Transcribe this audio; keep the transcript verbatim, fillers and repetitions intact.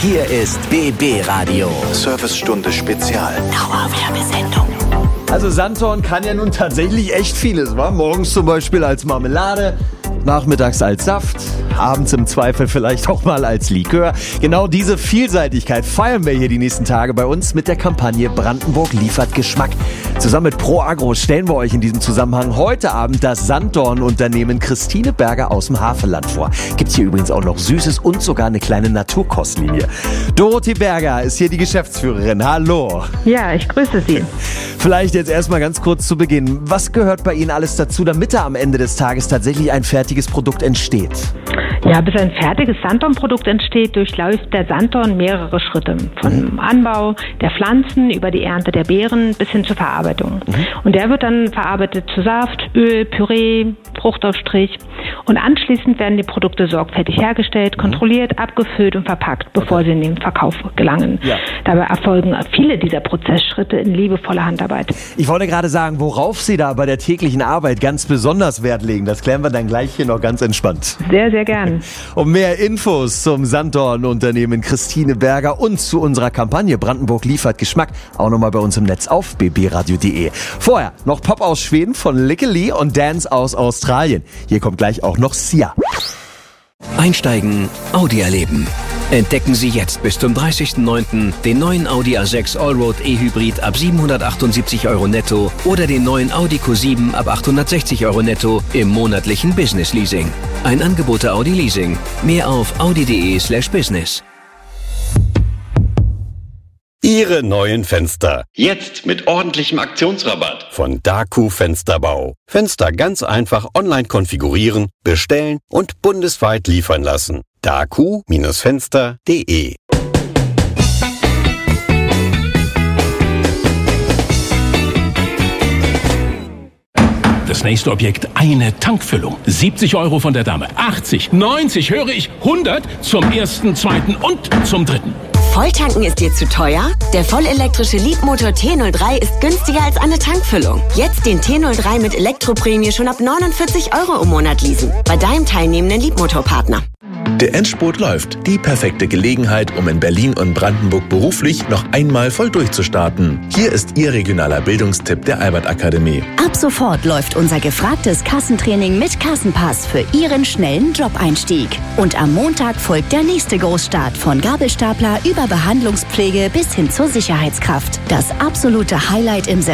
Hier ist B B Radio. Servicestunde Spezial. Dauerwerbesendung. Also Sanddorn kann ja nun tatsächlich echt vieles, wa? Morgens zum Beispiel als Marmelade, nachmittags als Saft, abends im Zweifel vielleicht auch mal als Likör. Genau diese Vielseitigkeit feiern wir hier die nächsten Tage bei uns mit der Kampagne Brandenburg liefert Geschmack. Zusammen mit Pro Agro stellen wir euch in diesem Zusammenhang heute Abend das Sanddorn-Unternehmen Christine Berger aus dem Havelland vor. Gibt's hier übrigens auch noch Süßes und sogar eine kleine Naturkostlinie. Dorothee Berger ist hier die Geschäftsführerin. Hallo. Ja, ich grüße Sie. Vielleicht jetzt erstmal ganz kurz zu Beginn. Was gehört bei Ihnen alles dazu, damit da am Ende des Tages tatsächlich ein fertiges Produkt entsteht? Ja, bis ein fertiges Sanddornprodukt entsteht, durchläuft der Sanddorn mehrere Schritte. Vom Anbau der Pflanzen über die Ernte der Beeren bis hin zur Verarbeitung. Mhm. Und der wird dann verarbeitet zu Saft, Öl, Püree, Fruchtaufstrich. Und anschließend werden die Produkte sorgfältig hergestellt, kontrolliert, abgefüllt und verpackt, bevor sie in den Verkauf gelangen. Ja. Dabei erfolgen viele dieser Prozessschritte in liebevoller Handarbeit. Ich wollte gerade sagen, worauf Sie da bei der täglichen Arbeit ganz besonders Wert legen, das klären wir dann gleich hier noch ganz entspannt. Sehr, sehr gern. Um mehr Infos zum Sanddorn-Unternehmen Christine Berger und zu unserer Kampagne Brandenburg liefert Geschmack auch nochmal bei uns im Netz auf b b radio punkt d e. Vorher noch Pop aus Schweden von Lykke Li und Dance aus Australien. Hier kommt gleich auch noch Sia. Einsteigen, Audi erleben. Entdecken Sie jetzt bis zum dreißigsten neunten den neuen Audi A sechs Allroad E-Hybrid ab siebenhundertachtundsiebzig Euro netto oder den neuen Audi Q sieben ab achthundertsechzig Euro netto im monatlichen Business Leasing. Ein Angebot der Audi Leasing. Mehr auf audi punkt de slash business. Ihre neuen Fenster. Jetzt mit ordentlichem Aktionsrabatt. Von Daku Fensterbau. Fenster ganz einfach online konfigurieren, bestellen und bundesweit liefern lassen. daku Fenster punkt de. Das nächste Objekt, eine Tankfüllung. siebzig Euro von der Dame. achtzig, neunzig, höre ich, hundert zum ersten, zweiten und zum dritten. Volltanken ist dir zu teuer? Der vollelektrische Leapmotor T null drei ist günstiger als eine Tankfüllung. Jetzt den T null drei mit Elektroprämie schon ab neunundvierzig Euro im Monat leasen. Bei deinem teilnehmenden Leapmotor-Partner. Der Endspurt läuft. Die perfekte Gelegenheit, um in Berlin und Brandenburg beruflich noch einmal voll durchzustarten. Hier ist Ihr regionaler Bildungstipp der Albert-Akademie. Ab sofort läuft unser gefragtes Kassentraining mit Kassenpass für Ihren schnellen Job-Einstieg. Und am Montag folgt der nächste Großstart von Gabelstapler über Behandlungspflege bis hin zur Sicherheitskraft. Das absolute Highlight im September